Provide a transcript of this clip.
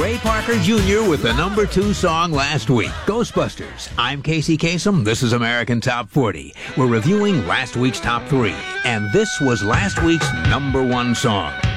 Ray Parker Jr. with the number 2 song last week, Ghostbusters. I'm Casey Kasem. This is American Top 40. We're reviewing last week's Top 3, and this was last week's number 1 song.